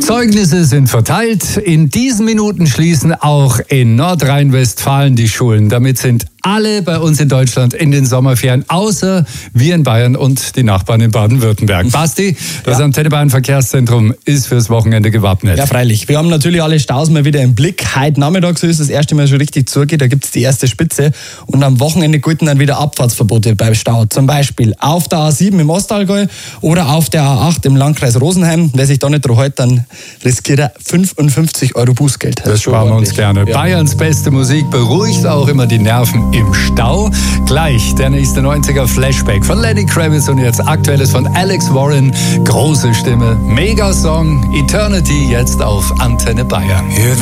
Zeugnisse sind verteilt. In diesen Minuten schließen auch in Nordrhein-Westfalen die Schulen. Damit sind alle bei uns in Deutschland in den Sommerferien, außer wir in Bayern und die Nachbarn in Baden-Württemberg. Basti, das Antenne Bayern Verkehrszentrum ist fürs Wochenende gewappnet. Ja, freilich. Wir haben natürlich alle Staus mal wieder im Blick. Heute Nachmittag soll es das erste Mal schon richtig zugeht. Da gibt es die erste Spitze. Und am Wochenende gelten dann wieder Abfahrtsverbote beim Stau. Zum Beispiel auf der A7 im Ostallgäu oder auf der A8 im Landkreis Rosenheim. Wer sich da nicht dran hält, dann riskiert er 55 € Bußgeld. Das sparen wir uns gerne. Ja. Bayerns beste Musik beruhigt auch immer die Nerven im Stau. Gleich der nächste 90er Flashback von Lenny Kravitz und jetzt aktuelles von Alex Warren. Große Stimme, Megasong, Eternity jetzt auf Antenne Bayern.